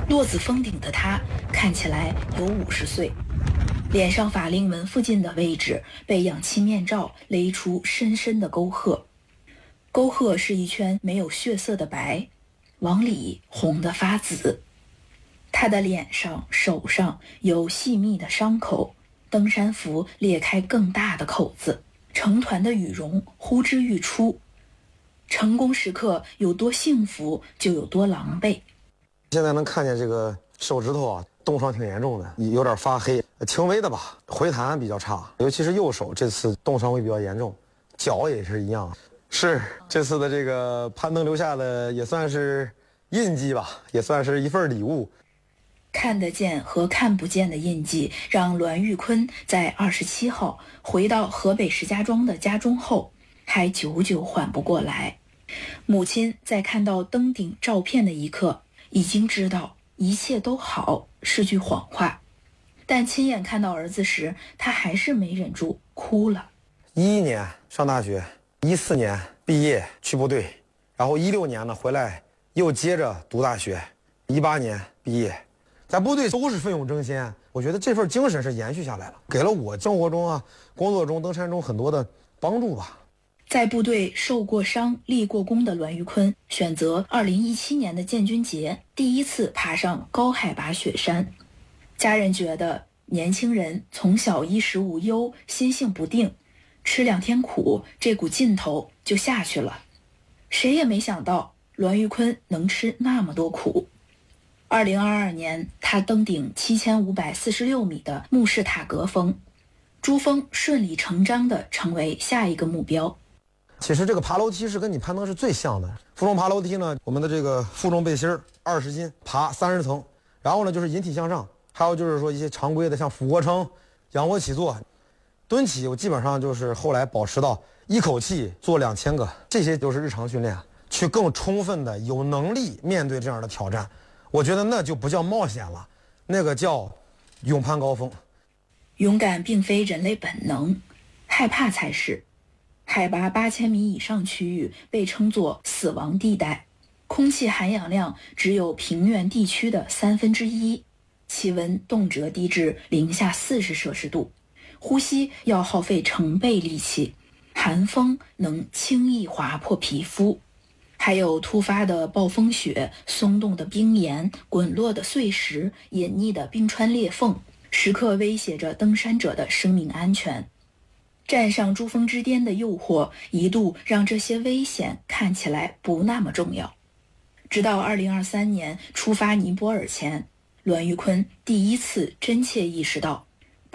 落子峰顶的他看起来有50岁，脸上法令纹附近的位置被氧气面罩勒出深深的沟壑，沟壑是一圈没有血色的白，往里红得发紫。他的脸上、手上有细密的伤口，登山服裂开更大的口子，成团的羽绒呼之欲出。成功时刻有多幸福，就有多狼狈。 现在能看见这个手指头啊，冻伤挺严重的，有点发黑，轻微的吧，回弹比较差，尤其是右手这次冻伤会比较严重，脚也是一样。是这次的这个攀登留下的也算是印记吧，也算是一份礼物。 看得见和看不见的印记，让栾玉坤在27号回到河北石家庄的家中后，还久久缓不过来。母亲在看到登顶照片的一刻，已经知道一切都好是句谎话，但亲眼看到儿子时，他还是没忍住哭了。 11年上大学，14年毕业去部队，然后16年呢回来又接着读大学，18年毕业，在部队都是奋勇争先，我觉得这份精神是延续下来了，给了我生活中啊、工作中、登山中很多的帮助吧。 在部队受过伤、立过功的栾玉坤，选择2017年的建军节第一次爬上高海拔雪山。家人觉得年轻人从小衣食无忧，心性不定，吃2天苦，这股劲头就下去了。谁也没想到栾玉坤能吃那么多苦。2022年，他登顶7546米的慕士塔格峰，珠峰顺理成章地成为下一个目标。 其实这个爬楼梯是跟你攀登是最像的。负重爬楼梯呢，我们的这个负重背心20斤，爬30层，然后呢就是引体向上，还有就是说一些常规的像俯卧撑、仰卧起坐、蹲起，我基本上就是后来保持到一口气做2000个，这些都是日常训练，去更充分的有能力面对这样的挑战。我觉得那就不叫冒险了，那个叫勇攀高峰。 勇敢并非人类本能，害怕才是。海拔8000米以上区域被称作死亡地带，空气含氧量只有平原地区的1/3，气温动辄低至-40摄氏度，呼吸要耗费成倍力气，寒风能轻易划破皮肤。还有突发的暴风雪、松动的冰岩、滚落的碎石、隐匿的冰川裂缝，时刻威胁着登山者的生命安全。站上珠峰之巅的诱惑，一度让这些危险看起来不那么重要。直到2023年出发尼泊尔前，栾玉坤第一次真切意识到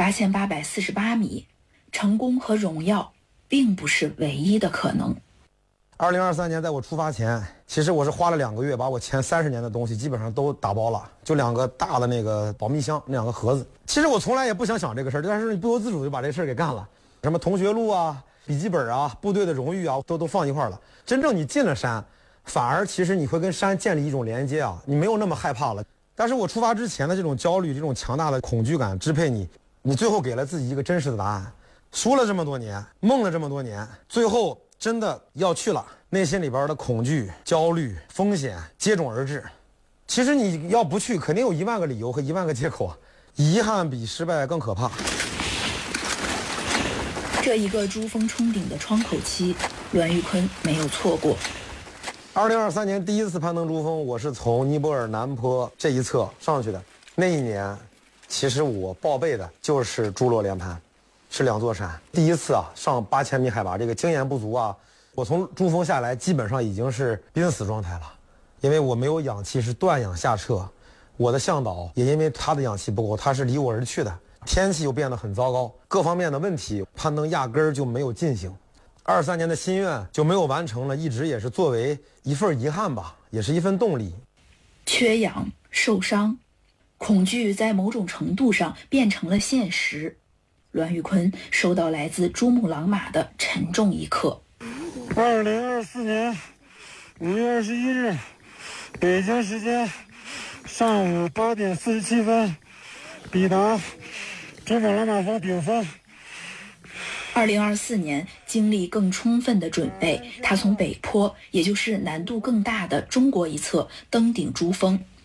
，8848米，成功和荣耀并不是唯一的可能。 2023年在我出发前，其实我是花了2个月，把我前30年的东西基本上都打包了，就2个大的那个保密箱，那2个盒子。其实我从来也不想这个事儿，但是你不由自主就把这事儿给干了。什么同学录啊、笔记本啊、部队的荣誉啊，都放一块了。真正你进了山，反而其实你会跟山建立一种连接啊，你没有那么害怕了。但是我出发之前的这种焦虑、这种强大的恐惧感支配你，你最后给了自己一个真实的答案。说了这么多年，梦了这么多年，最后真的要去了，内心里边的恐惧、焦虑、风险接踵而至。其实你要不去，肯定有10000个理由和10000个借口啊。遗憾比失败更可怕。 这一个珠峰冲顶的窗口期，栾玉坤没有错过。 2023年第一次攀登珠峰，我是从尼泊尔南坡这一侧上去的。那一年，其实我报备的就是珠洛连攀，是2座山。第一次啊，上8000米海拔，这个经验不足啊，我从珠峰下来基本上已经是濒死状态了，因为我没有氧气，是断氧下撤。我的向导也因为他的氧气不够，他是离我而去的。天气又变得很糟糕，各方面的问题，攀登压根儿就没有进行。23年的心愿就没有完成了，一直也是作为一份遗憾吧，也是一份动力。 缺氧、受伤、恐惧在某种程度上变成了现实。栾玉坤收到来自珠穆朗玛的沉重一刻。 2024年5月21日，北京时间上午8点47分，抵达珠穆朗玛峰顶峰。 2024年经历更充分的准备，他从北坡，也就是难度更大的中国一侧登顶珠峰，